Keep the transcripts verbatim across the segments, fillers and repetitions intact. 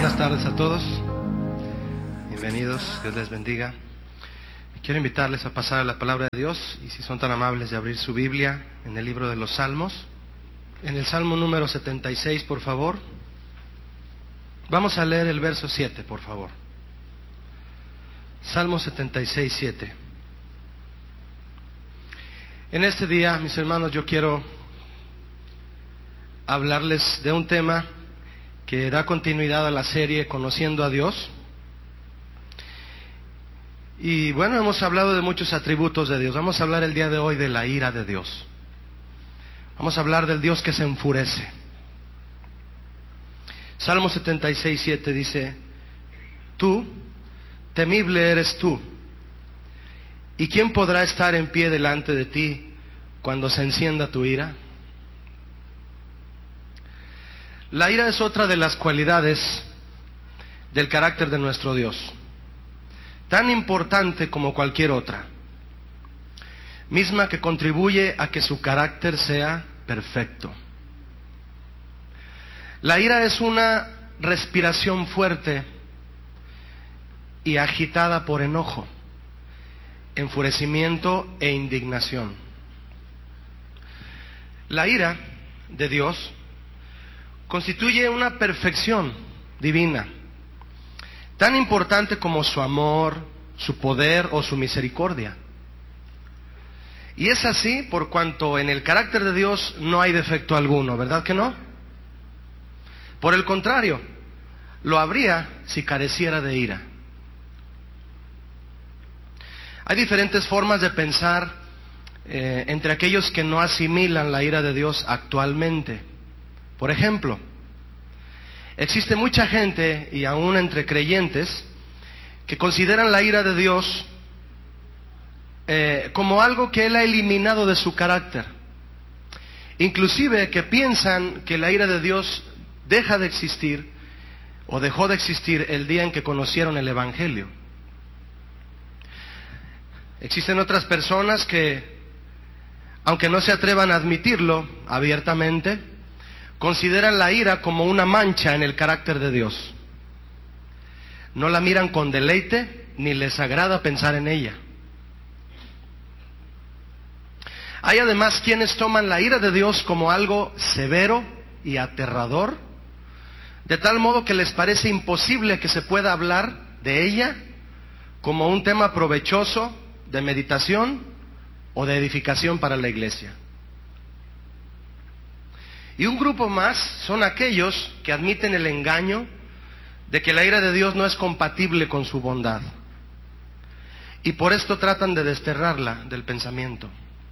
Buenas tardes a todos. Bienvenidos, Dios les bendiga. Quiero invitarles a pasar a la palabra de Dios y si son tan amables de abrir su Biblia en el libro de los Salmos. En el Salmo número setenta y seis, por favor. Vamos a leer el verso siete, por favor. Salmo setenta y seis, siete. En este día, mis hermanos, yo quiero hablarles de un tema que da continuidad a la serie Conociendo a Dios. Y bueno, hemos hablado de muchos atributos de Dios. Vamos a hablar el día de hoy de la ira de Dios. Vamos a hablar del Dios que se enfurece. Salmo setenta y seis, siete dice: Tú, temible eres tú, ¿y quién podrá estar en pie delante de ti cuando se encienda tu ira? La ira es otra de las cualidades del carácter de nuestro Dios, tan importante como cualquier otra, misma que contribuye a que su carácter sea perfecto. La ira es una respiración fuerte y agitada por enojo, enfurecimiento e indignación. La ira de Dios constituye una perfección divina, tan importante como su amor, su poder o su misericordia. Y es así por cuanto en el carácter de Dios no hay defecto alguno, ¿verdad que no? Por el contrario, lo habría si careciera de ira. Hay diferentes formas de pensar eh, entre aquellos que no asimilan la ira de Dios actualmente. Por ejemplo, existe mucha gente, y aún entre creyentes, que consideran la ira de Dios eh, como algo que Él ha eliminado de su carácter. Inclusive que piensan que la ira de Dios deja de existir o dejó de existir el día en que conocieron el Evangelio. Existen otras personas que, aunque no se atrevan a admitirlo abiertamente, consideran la ira como una mancha en el carácter de Dios. No la miran con deleite, ni les agrada pensar en ella. Hay además quienes toman la ira de Dios como algo severo y aterrador, de tal modo que les parece imposible que se pueda hablar de ella como un tema provechoso de meditación o de edificación para la iglesia. Y un grupo más son aquellos que admiten el engaño de que la ira de Dios no es compatible con su bondad. Y por esto tratan de desterrarla del pensamiento.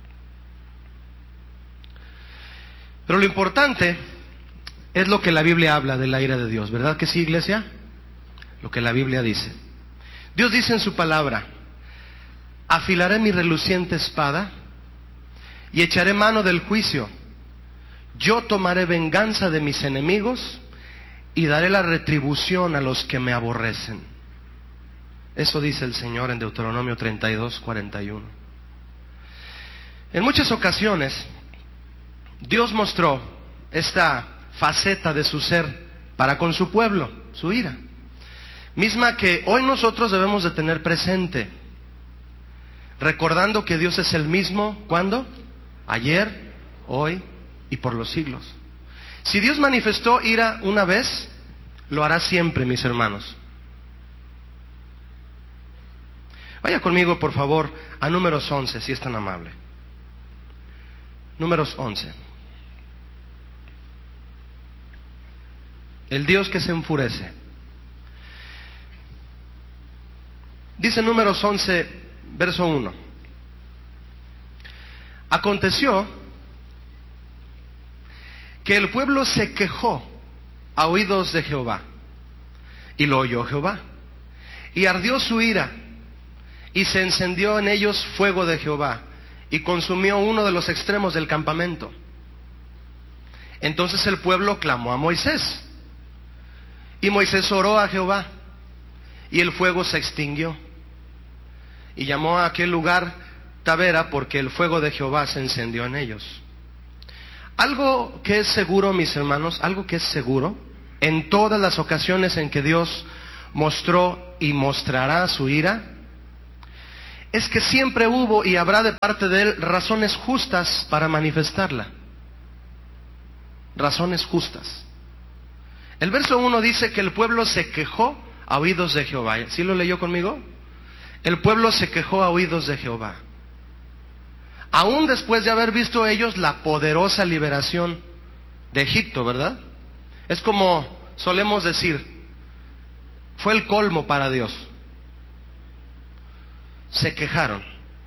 Pero lo importante es lo que la Biblia habla de la ira de Dios, ¿verdad que sí, iglesia? Lo que la Biblia dice. Dios dice en su palabra: afilaré mi reluciente espada y echaré mano del juicio. Yo tomaré venganza de mis enemigos y daré la retribución a los que me aborrecen. Eso dice el Señor en Deuteronomio treinta y dos, cuarenta y uno. En muchas ocasiones, Dios mostró esta faceta de su ser para con su pueblo, su ira, misma que hoy nosotros debemos de tener presente, recordando que Dios es el mismo, ¿cuándo? Ayer, hoy y por los siglos. Si Dios manifestó ira una vez, lo hará siempre, mis hermanos. Vaya conmigo, por favor, a Números once, si es tan amable. Números once. El Dios que se enfurece. Dice Números once, verso uno. Aconteció que el pueblo se quejó a oídos de Jehová, y lo oyó Jehová, y ardió su ira, y se encendió en ellos fuego de Jehová, y consumió uno de los extremos del campamento. Entonces el pueblo clamó a Moisés, y Moisés oró a Jehová, y el fuego se extinguió, y llamó a aquel lugar Tabera, porque el fuego de Jehová se encendió en ellos. Algo que es seguro, mis hermanos, algo que es seguro, en todas las ocasiones en que Dios mostró y mostrará su ira, es que siempre hubo y habrá de parte de Él razones justas para manifestarla. Razones justas. El verso uno dice que el pueblo se quejó a oídos de Jehová. ¿Sí lo leyó conmigo? El pueblo se quejó a oídos de Jehová. Aún después de haber visto ellos la poderosa liberación de Egipto, ¿verdad? Es como solemos decir, fue el colmo para Dios. Se quejaron.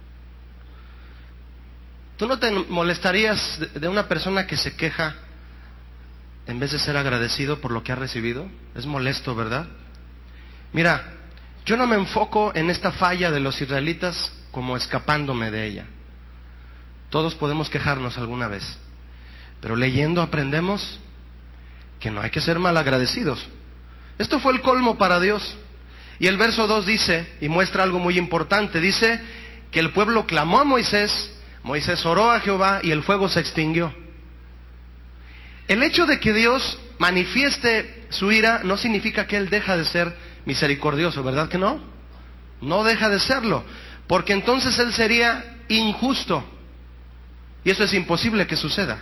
¿Tú no te molestarías de una persona que se queja en vez de ser agradecido por lo que ha recibido? Es molesto, ¿verdad? Mira, yo no me enfoco en esta falla de los israelitas como escapándome de ella. Todos podemos quejarnos alguna vez, pero leyendo aprendemos que no hay que ser malagradecidos. Esto fue el colmo para Dios. Y el verso dos dice, y muestra algo muy importante, dice que el pueblo clamó a Moisés, Moisés oró a Jehová y el fuego se extinguió. El hecho de que Dios manifieste su ira no significa que Él deja de ser misericordioso, ¿verdad que no? No deja de serlo, porque entonces Él sería injusto, y eso es imposible que suceda.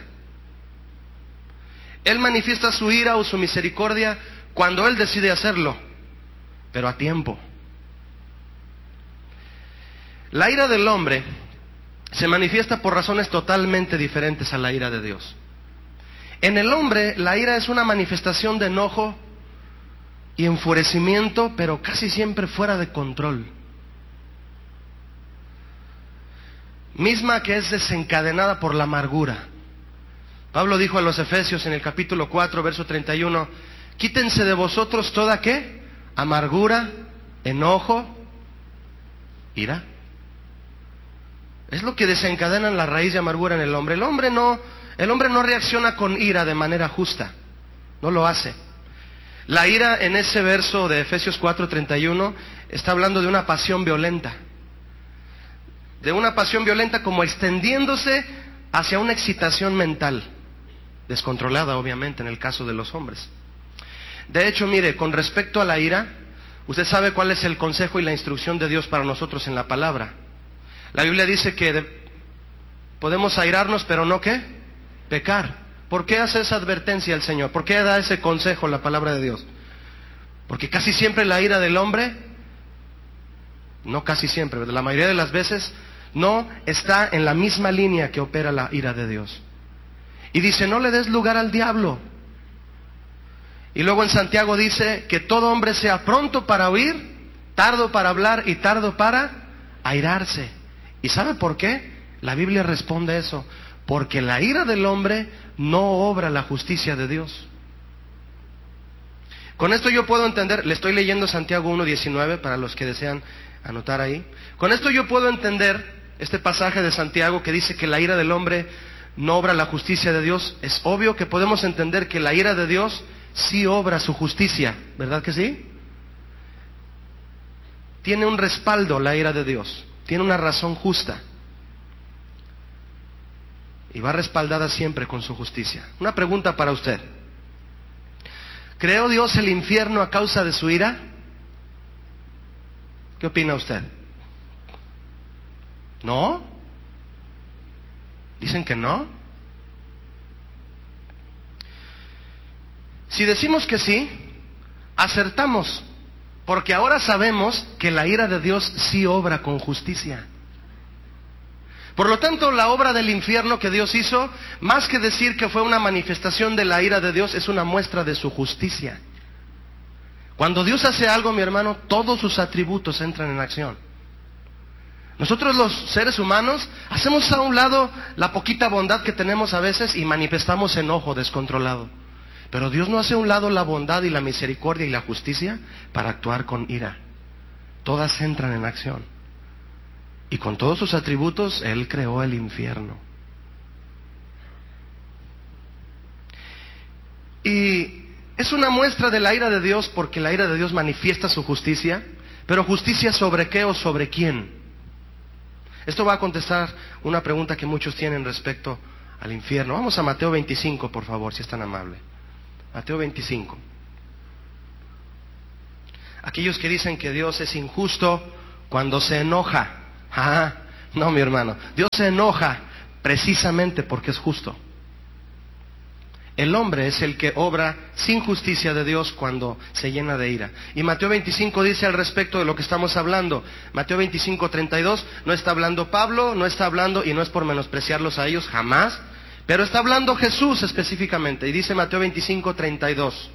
Él manifiesta su ira o su misericordia cuando Él decide hacerlo, pero a tiempo. La ira del hombre se manifiesta por razones totalmente diferentes a la ira de Dios. En el hombre, la ira es una manifestación de enojo y enfurecimiento, pero casi siempre fuera de control. Misma que es desencadenada por la amargura. Pablo dijo a los Efesios en el capítulo cuatro, verso treinta y uno, quítense de vosotros toda, ¿qué? Amargura, enojo, ira. Es lo que desencadena la raíz de amargura en el hombre. El hombre no, el hombre no reacciona con ira de manera justa. No lo hace. La ira en ese verso de Efesios cuatro treinta y uno está hablando de una pasión violenta. De una pasión violenta como extendiéndose hacia una excitación mental. Descontrolada, obviamente, en el caso de los hombres. De hecho, mire, con respecto a la ira, usted sabe cuál es el consejo y la instrucción de Dios para nosotros en la palabra. La Biblia dice que de, podemos airarnos, pero no ¿qué? Pecar. ¿Por qué hace esa advertencia el Señor? ¿Por qué da ese consejo la palabra de Dios? Porque casi siempre la ira del hombre, no casi siempre, la mayoría de las veces, no está en la misma línea que opera la ira de Dios. Y dice, no le des lugar al diablo. Y luego en Santiago dice que todo hombre sea pronto para oír, tardo para hablar y tardo para airarse. ¿Y sabe por qué? La Biblia responde eso. Porque la ira del hombre no obra la justicia de Dios. Con esto yo puedo entender, le estoy leyendo Santiago uno diecinueve para los que desean anotar ahí. Con esto yo puedo entender este pasaje de Santiago que dice que la ira del hombre no obra la justicia de Dios. Es obvio que podemos entender que la ira de Dios sí obra su justicia, ¿verdad que sí? Tiene un respaldo la ira de Dios, tiene una razón justa. Y va respaldada siempre con su justicia. Una pregunta para usted. ¿Creó Dios el infierno a causa de su ira? ¿Qué opina usted? ¿No? ¿Dicen que no? Si decimos que sí, acertamos, porque ahora sabemos que la ira de Dios sí obra con justicia. Por lo tanto, la obra del infierno que Dios hizo, más que decir que fue una manifestación de la ira de Dios, es una muestra de su justicia. Cuando Dios hace algo, mi hermano, todos sus atributos entran en acción. Nosotros los seres humanos hacemos a un lado la poquita bondad que tenemos a veces y manifestamos enojo descontrolado. Pero Dios no hace a un lado la bondad y la misericordia y la justicia para actuar con ira. Todas entran en acción. Y con todos sus atributos, Él creó el infierno. Y es una muestra de la ira de Dios porque la ira de Dios manifiesta su justicia. Pero justicia ¿sobre qué o sobre quién? Esto va a contestar una pregunta que muchos tienen respecto al infierno. Vamos a Mateo veinticinco, por favor, si es tan amable. Mateo veinticinco. aquellos que dicen que Dios es injusto cuando se enoja. Ah, no, mi hermano, Dios se enoja precisamente porque es justo. El hombre es el que obra sin justicia de Dios cuando se llena de ira. Y Mateo veinticinco dice al respecto de lo que estamos hablando. Mateo veinticinco, treinta y dos, no está hablando Pablo, no está hablando, y no es por menospreciarlos a ellos, jamás, pero está hablando Jesús específicamente. Y dice Mateo veinticinco, treinta y dos.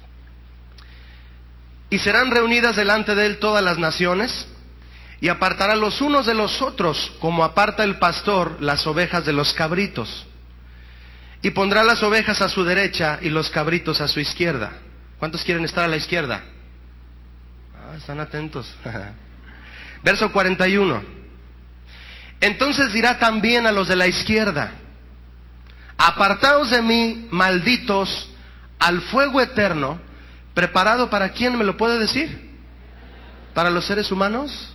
Y serán reunidas delante de él todas las naciones, y apartará los unos de los otros, como aparta el pastor las ovejas de los cabritos. Y pondrá las ovejas a su derecha y los cabritos a su izquierda. ¿Cuántos quieren estar a la izquierda? Ah, están atentos. Verso cuarenta y uno. Entonces dirá también a los de la izquierda: apartaos de mí, malditos, al fuego eterno, preparado para ¿quién me lo puede decir? ¿Para los seres humanos?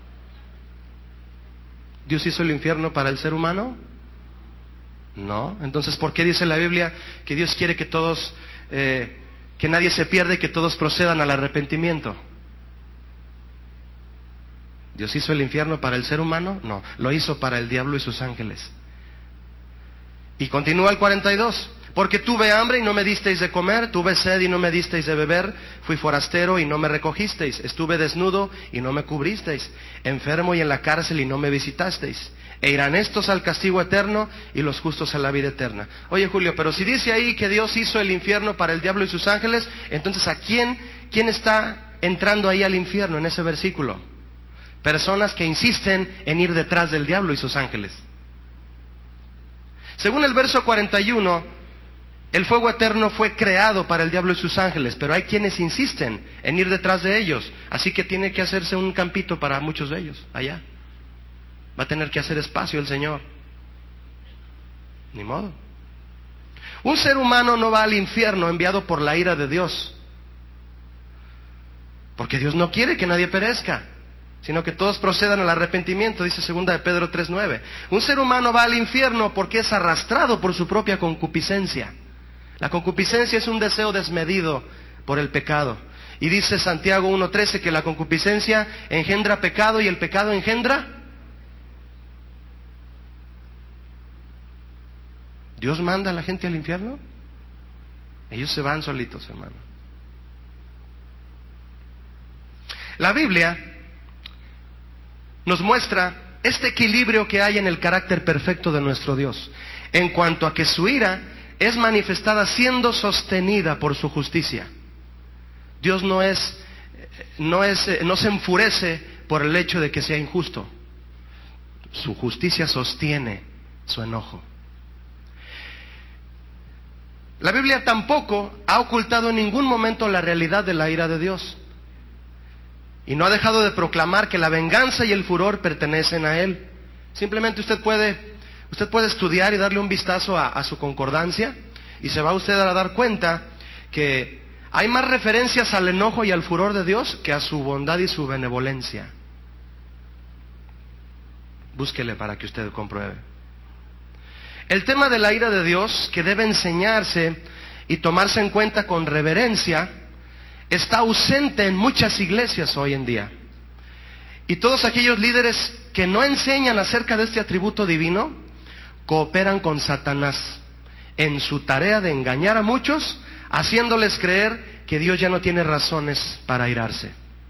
¿Dios hizo el infierno para el ser humano? No. Entonces, ¿por qué dice la Biblia que Dios quiere que todos, eh, que nadie se pierda y que todos procedan al arrepentimiento? ¿Dios hizo el infierno para el ser humano? No, lo hizo para el diablo y sus ángeles. Y continúa el cuarenta y dos. Porque tuve hambre y no me disteis de comer, tuve sed y no me disteis de beber, fui forastero y no me recogisteis, estuve desnudo y no me cubristeis, enfermo y en la cárcel y no me visitasteis. E irán estos al castigo eterno y los justos a la vida eterna. Oye, Julio, pero si dice ahí que Dios hizo el infierno para el diablo y sus ángeles, entonces ¿a quién, quién está entrando ahí al infierno en ese versículo? Personas que insisten en ir detrás del diablo y sus ángeles. Según el verso cuarenta y uno, el fuego eterno fue creado para el diablo y sus ángeles, pero hay quienes insisten en ir detrás de ellos, así que tiene que hacerse un campito para muchos de ellos, allá. Va a tener que hacer espacio el Señor. Ni modo. Un ser humano no va al infierno enviado por la ira de Dios, porque Dios no quiere que nadie perezca, sino que todos procedan al arrepentimiento, dice segunda de Pedro tres nueve. Un ser humano va al infierno porque es arrastrado por su propia concupiscencia. La concupiscencia es un deseo desmedido por el pecado. Y dice Santiago uno trece que la concupiscencia engendra pecado y el pecado engendra. ¿Dios manda a la gente al infierno? Ellos se van solitos, hermano. La Biblia nos muestra este equilibrio que hay en el carácter perfecto de nuestro Dios, en cuanto a que su ira es manifestada siendo sostenida por su justicia. Dios no es, no es, no se enfurece por el hecho de que sea injusto. Su justicia sostiene su enojo. La Biblia tampoco ha ocultado en ningún momento la realidad de la ira de Dios. Y no ha dejado de proclamar que la venganza y el furor pertenecen a Él. Simplemente usted puede, usted puede estudiar y darle un vistazo a, a su concordancia, y se va usted a dar cuenta que hay más referencias al enojo y al furor de Dios que a su bondad y su benevolencia. Búsquele para que usted compruebe. El tema de la ira de Dios, que debe enseñarse y tomarse en cuenta con reverencia, está ausente en muchas iglesias hoy en día. Y todos aquellos líderes que no enseñan acerca de este atributo divino, cooperan con Satanás en su tarea de engañar a muchos, haciéndoles creer que Dios ya no tiene razones para airarse.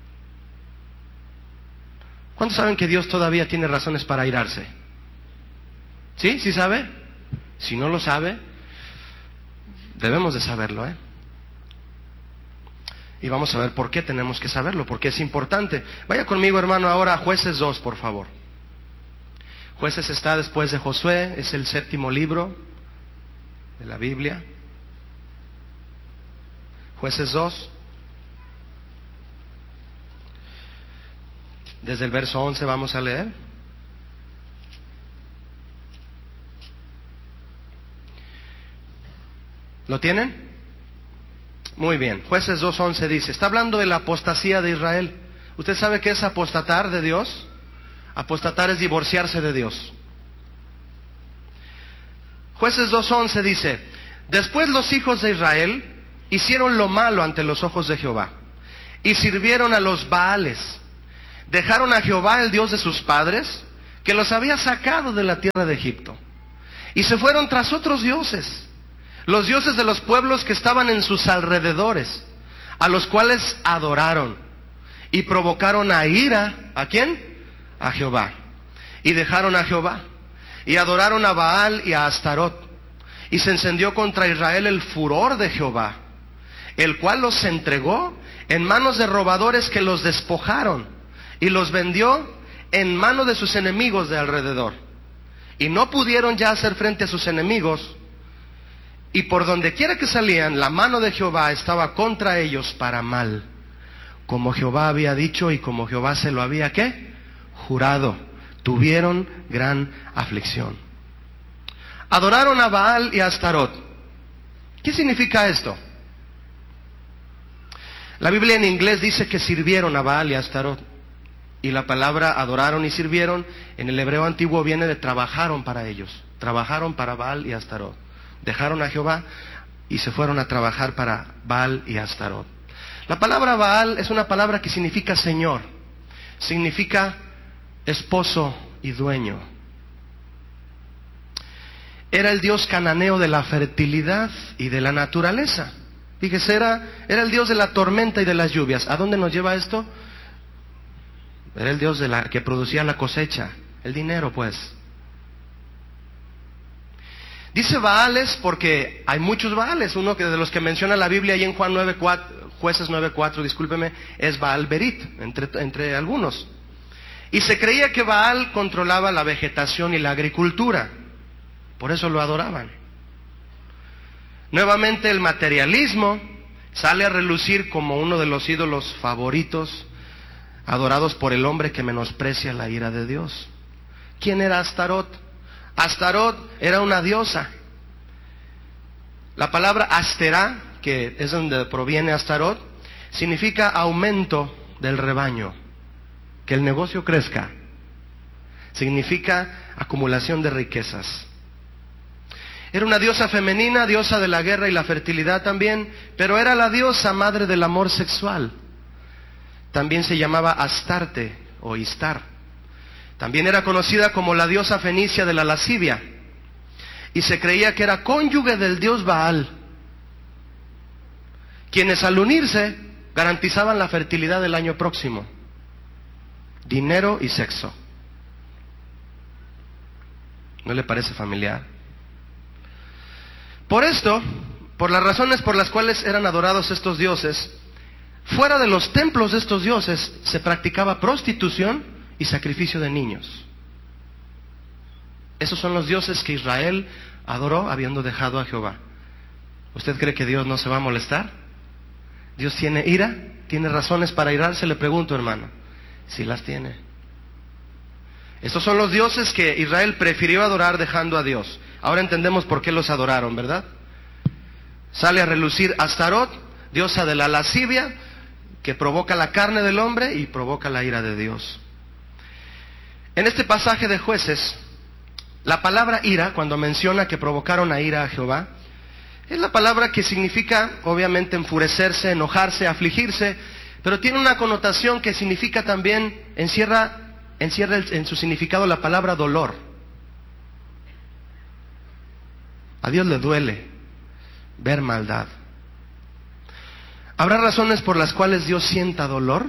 ¿Cuántos saben que Dios todavía tiene razones para airarse? ¿Sí? ¿Sí sabe? Si no lo sabe, debemos de saberlo, ¿eh? Y vamos a ver por qué tenemos que saberlo, porque es importante. Vaya conmigo, hermano, ahora a Jueces dos, por favor. Jueces está después de Josué, es el séptimo libro de la Biblia. Jueces dos. Desde el verso once vamos a leer. ¿Lo tienen? Muy bien. Jueces dos once dice, está hablando de la apostasía de Israel. ¿Usted sabe qué es apostatar de Dios? Apostatar es divorciarse de Dios. Jueces dos once dice, después los hijos de Israel hicieron lo malo ante los ojos de Jehová. y sirvieron a los Baales. Dejaron a Jehová, el Dios de sus padres, que los había sacado de la tierra de Egipto, y se fueron tras otros dioses, los dioses de los pueblos que estaban en sus alrededores, a los cuales adoraron, y provocaron a ira, ¿a quién? A Jehová. Y dejaron a Jehová, y adoraron a Baal y a Astarot, y se encendió contra Israel el furor de Jehová, el cual los entregó en manos de robadores que los despojaron, y los vendió en mano de sus enemigos de alrededor. Y no pudieron ya hacer frente a sus enemigos, y por donde quiera que salían, la mano de Jehová estaba contra ellos para mal, como Jehová había dicho y como Jehová se lo había, ¿qué? Jurado. Tuvieron gran aflicción. Adoraron a Baal y a Astarot. ¿Qué significa esto? La Biblia en inglés dice que sirvieron a Baal y a Astarot. Y la palabra adoraron y sirvieron en el hebreo antiguo viene de trabajaron para ellos. Trabajaron para Baal y Astarot. Dejaron a Jehová y se fueron a trabajar para Baal y Astarot. La palabra Baal es una palabra que significa señor. Significa esposo y dueño. Era el dios cananeo de la fertilidad y de la naturaleza. Fíjese, era, era el dios de la tormenta y de las lluvias. ¿A dónde nos lleva esto? Era el dios de la, que producía la cosecha, el dinero, pues. Dice Baales porque hay muchos Baales. Uno que de los que menciona la Biblia ahí en Juan nueve cuatro, Jueces nueve cuatro, discúlpeme, es Baal Berit, entre, entre algunos. Y se creía que Baal controlaba la vegetación y la agricultura. Por eso lo adoraban. Nuevamente el materialismo sale a relucir como uno de los ídolos favoritos, adorados por el hombre que menosprecia la ira de Dios. ¿Quién era Astarot? Astarot era una diosa. La palabra Asterá, que es donde proviene Astarot, significa aumento del rebaño, que el negocio crezca. Significa acumulación de riquezas. Era una diosa femenina, diosa de la guerra y la fertilidad también, pero era la diosa madre del amor sexual. También se llamaba Astarte o Istar. También era conocida como la diosa fenicia de la lascivia. Y se creía que era cónyuge del dios Baal, quienes al unirse garantizaban la fertilidad del año próximo, dinero y sexo. ¿No le parece familiar? Por esto, por las razones por las cuales eran adorados estos dioses, fuera de los templos de estos dioses se practicaba prostitución y sacrificio de niños. Esos son los dioses que Israel adoró habiendo dejado a Jehová. ¿Usted cree que Dios no se va a molestar? ¿Dios tiene ira? ¿Tiene razones para irarse? Le pregunto, hermano. Sí las tiene. Estos son los dioses que Israel prefirió adorar dejando a Dios. Ahora entendemos por qué los adoraron, ¿verdad? Sale a relucir Astarot, diosa de la lascivia, que provoca la carne del hombre y provoca la ira de Dios. En este pasaje de Jueces, la palabra ira, cuando menciona que provocaron a ira a Jehová, es la palabra que significa, obviamente, enfurecerse, enojarse, afligirse, pero tiene una connotación que significa también, encierra, encierra en su significado la palabra dolor. A Dios le duele ver maldad. ¿Habrá razones por las cuales Dios sienta dolor?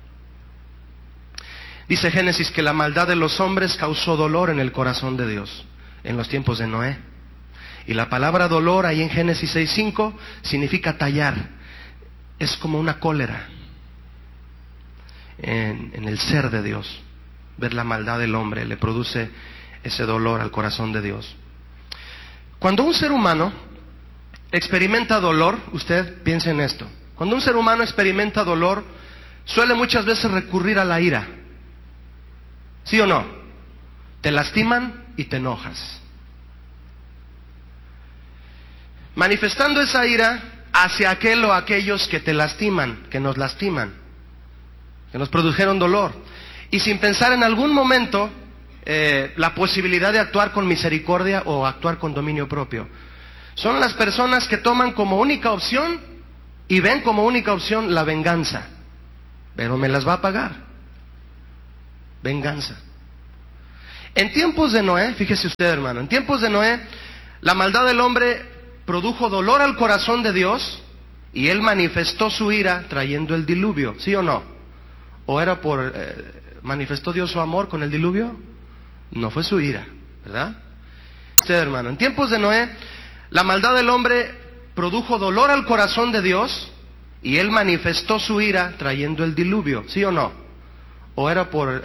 Dice Génesis que la maldad de los hombres causó dolor en el corazón de Dios en los tiempos de Noé. Y la palabra dolor ahí en Génesis seis cinco significa tallar. Es como una cólera en, en el ser de Dios. Ver la maldad del hombre le produce ese dolor al corazón de Dios. Cuando un ser humano experimenta dolor, usted piense en esto. Cuando un ser humano experimenta dolor, suele muchas veces recurrir a la ira. ¿Sí o no? Te lastiman y te enojas. Manifestando esa ira hacia aquel o aquellos que te lastiman, que nos lastiman, que nos produjeron dolor. Y sin pensar en algún momento eh, la posibilidad de actuar con misericordia o actuar con dominio propio. Son las personas que toman como única opción y ven como única opción la venganza. pero me las va a pagar. Venganza. En tiempos de Noé, fíjese usted, hermano, en tiempos de Noé, la maldad del hombre produjo dolor al corazón de Dios y él manifestó su ira trayendo el diluvio, ¿sí o no? ¿O era por, eh, manifestó Dios su amor con el diluvio? No, fue su ira, ¿verdad? Usted, hermano, en tiempos de Noé, la maldad del hombre produjo dolor al corazón de Dios y él manifestó su ira trayendo el diluvio, ¿sí o no? ¿O era por